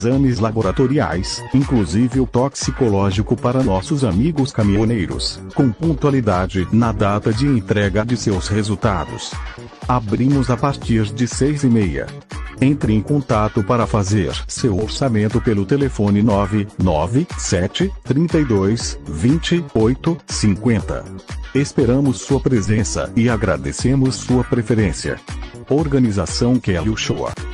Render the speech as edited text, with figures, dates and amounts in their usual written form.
exames laboratoriais, inclusive o toxicológico para nossos amigos caminhoneiros, com pontualidade na data de entrega de seus resultados. Abrimos a partir de 6h30. Entre em contato para fazer seu orçamento pelo telefone 997 32 28 50. Esperamos sua presença e agradecemos sua preferência. Organização Kelly Show.